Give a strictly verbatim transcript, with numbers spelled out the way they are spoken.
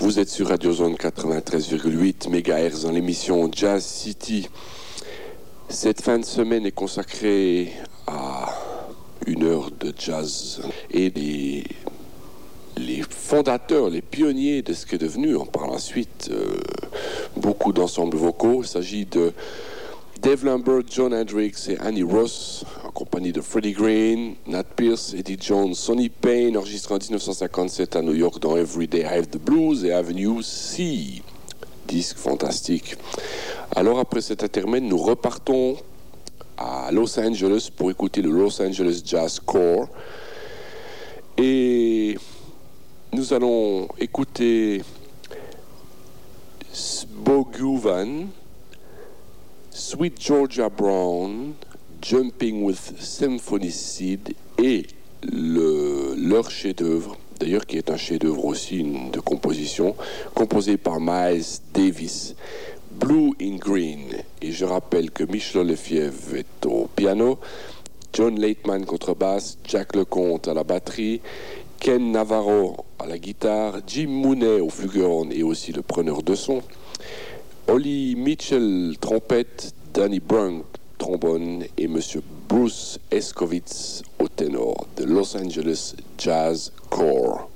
Vous êtes sur Radio Zone quatre-vingt-treize virgule huit mégahertz dans l'émission Jazz City. Cette fin de semaine est consacrée à une heure de jazz et les, les fondateurs, les pionniers de ce qui est devenu par la suite euh, beaucoup d'ensembles vocaux. Il s'agit de Dave Lambert, John Hendricks et Annie Ross, en compagnie de Freddie Green, Nat Pierce, Eddie Jones, Sonny Payne, enregistré en dix-neuf cent cinquante-sept à New York dans Every Day I Have the Blues et Avenue C. Disque fantastique. Alors après cet intermède, nous repartons à Los Angeles pour écouter le Los Angeles Jazz Corps. Et nous allons écouter Boguvan, Sweet Georgia Brown, Jumping with Symphony Seed et le, leur chef-d'œuvre, d'ailleurs qui est un chef-d'œuvre aussi une, de composition, composé par Miles Davis, Blue in Green. Et je rappelle que Michel Lefebvre est au piano, John Lateman contrebasse, Jack Lecomte à la batterie, Ken Navarro à la guitare, Jim Mooney au flugelhorn et aussi le preneur de son, Ollie Mitchell trompette, Danny Brunk trombone et Monsieur Bruce Escovitz au ténor de Los Angeles Jazz Corps.